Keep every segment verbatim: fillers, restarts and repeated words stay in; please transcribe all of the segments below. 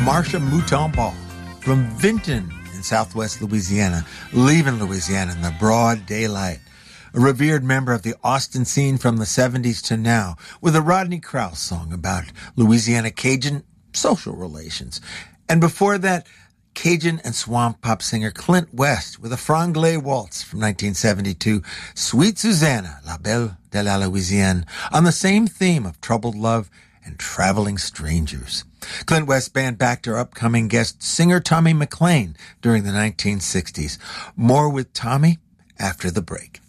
Marsha Mouton Ball from Vinton in southwest Louisiana, leaving Louisiana in the broad daylight. A revered member of the Austin scene from the seventies to now, with a Rodney Crowell song about Louisiana Cajun social relations. And before that, Cajun and swamp pop singer Clint West with a Franglais waltz from nineteen seventy-two, Sweet Susanna, La Belle de la Louisiane, on the same theme of troubled love and traveling strangers. Clint West band backed her upcoming guest singer Tommy McLean during the nineteen sixties. More with Tommy after the break.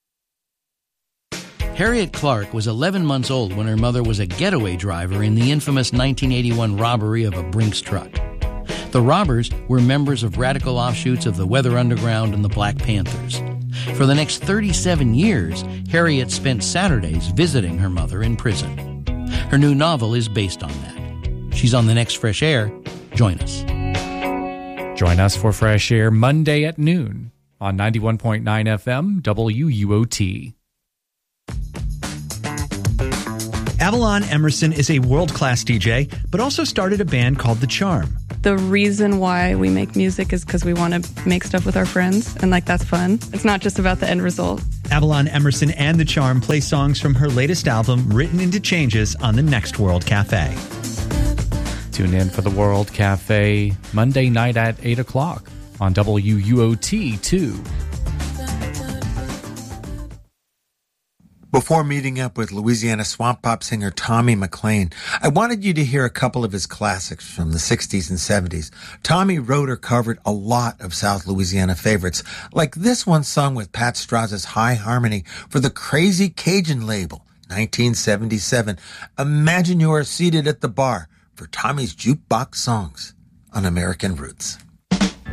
Harriet Clark was eleven months old when her mother was a getaway driver in the infamous nineteen eighty-one robbery of a Brinks truck. The robbers were members of radical offshoots of the Weather Underground and the Black Panthers. For the next thirty-seven years, Harriet spent Saturdays visiting her mother in prison. Her new novel is based on that. She's on the next Fresh Air. Join us. Join us for Fresh Air Monday at noon on ninety-one point nine F M W U O T. Avalon Emerson is a world-class D J, but also started a band called The Charm. The reason why we make music is because we want to make stuff with our friends, and like that's fun. It's not just about the end result. Avalon Emerson and The Charm play songs from her latest album, Written into Changes, on the Next World Cafe. Tune in for the World Cafe Monday night at eight o'clock on W U O T two. Before meeting up with Louisiana swamp pop singer Tommy McLean, I wanted you to hear a couple of his classics from the sixties and seventies. Tommy wrote or covered a lot of South Louisiana favorites, like this one sung with Pat Straz's High Harmony for the Crazy Cajun label, nineteen seventy-seven. Imagine you are seated at the bar for Tommy's Jukebox Songs on American Roots.